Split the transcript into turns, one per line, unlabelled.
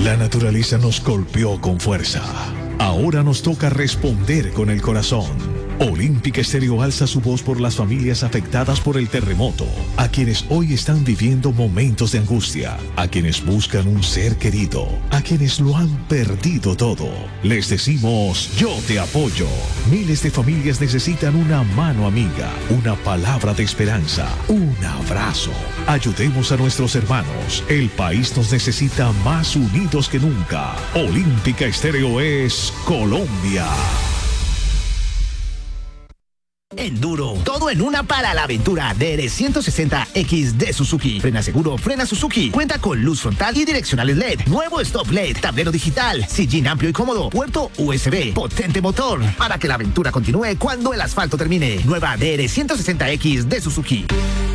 La naturaleza nos golpeó con fuerza. Ahora nos toca responder con el corazón. Olímpica Estéreo alza su voz por las familias afectadas por el terremoto, a quienes hoy están viviendo momentos de angustia, a quienes buscan un ser querido, a quienes lo han perdido todo. Les decimos, yo te apoyo. Miles de familias necesitan una mano amiga, una palabra de esperanza, un abrazo. Ayudemos a nuestros hermanos. El país nos necesita más unidos que nunca. Olímpica Estéreo es Colombia.
Enduro, todo en una para la aventura. DR160X de Suzuki. Frena seguro, frena Suzuki. Cuenta con luz frontal y direccionales LED. Nuevo stop LED, tablero digital, sillín amplio y cómodo, puerto USB, potente motor, para que la aventura continúe cuando el asfalto termine. Nueva DR160X de Suzuki.